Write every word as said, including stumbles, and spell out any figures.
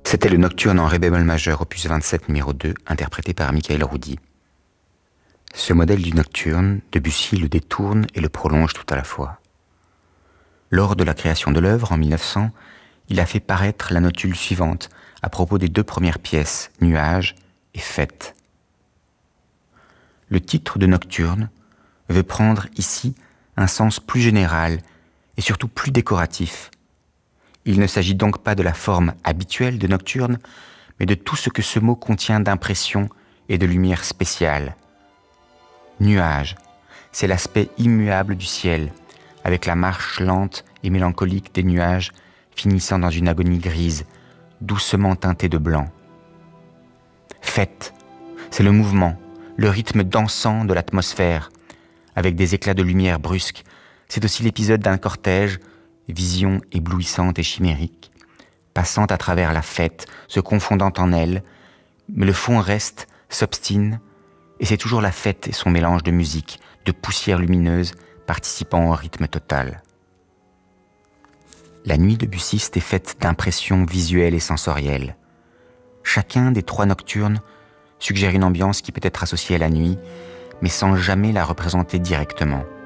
C'était le nocturne en ré bémol majeur, opus vingt-sept, numéro deux, interprété par Michael Roudy. Ce modèle du nocturne, Debussy le détourne et le prolonge tout à la fois. Lors de la création de l'œuvre, en mille neuf cents, il a fait paraître la notule suivante à propos des deux premières pièces, Nuages et Fête. Le titre de nocturne veut prendre ici un sens plus général et surtout plus décoratif. Il ne s'agit donc pas de la forme habituelle de nocturne, mais de tout ce que ce mot contient d'impression et de lumière spéciale. Nuage, c'est l'aspect immuable du ciel, avec la marche lente et mélancolique des nuages finissant dans une agonie grise, doucement teintée de blanc. Fête, c'est le mouvement, le rythme dansant de l'atmosphère, avec des éclats de lumière brusques. C'est aussi l'épisode d'un cortège, vision éblouissante et chimérique, passant à travers la fête, se confondant en elle, mais le fond reste, s'obstine, et c'est toujours la fête et son mélange de musique, de poussière lumineuse, participant au rythme total. La nuit de Debussy est faite d'impressions visuelles et sensorielles. Chacun des trois nocturnes suggère une ambiance qui peut être associée à la nuit, mais sans jamais la représenter directement.